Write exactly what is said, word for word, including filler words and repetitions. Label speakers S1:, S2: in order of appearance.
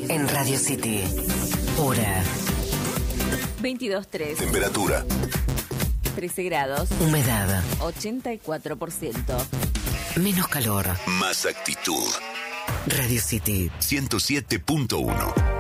S1: en Radio City. Hora
S2: veintidós tres.
S3: Temperatura
S2: trece grados.
S1: Humedad
S2: ochenta y cuatro por ciento.
S1: Menos calor.
S3: Más actitud.
S1: Radio City
S3: ciento siete punto uno.